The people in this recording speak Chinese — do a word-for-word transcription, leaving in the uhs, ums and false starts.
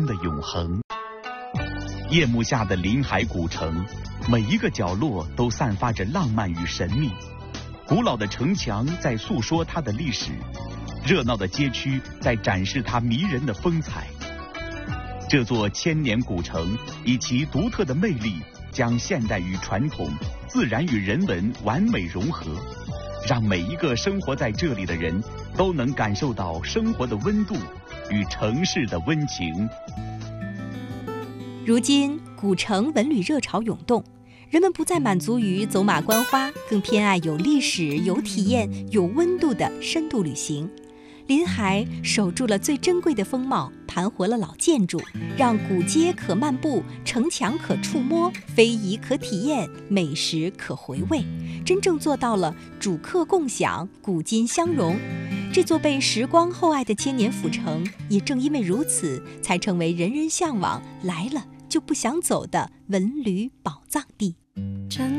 中的永恒。夜幕下的临海古城，每一个角落都散发着浪漫与神秘。古老的城墙在诉说它的历史，热闹的街区在展示它迷人的风采。这座千年古城以其独特的魅力，将现代与传统、自然与人文完美融合，让每一个生活在这里的人都能感受到生活的温度与城市的温情。 如今，古城文旅热潮涌动，人们不再满足于走马观花，更偏爱有历史、有体验、有温度的深度旅行。临海守住了最珍贵的风貌，盘活了老建筑，让古街可漫步，城墙可触摸，非遗可体验，美食可回味，真正做到了主客共享，古今相融。这座被时光厚爱的千年府城，也正因为如此，才成为人人向往、来了就不想走的文旅宝藏地。